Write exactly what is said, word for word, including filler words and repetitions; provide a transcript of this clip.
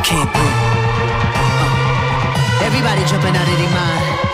can't breathe. Uh. Everybody jumping out of their mind.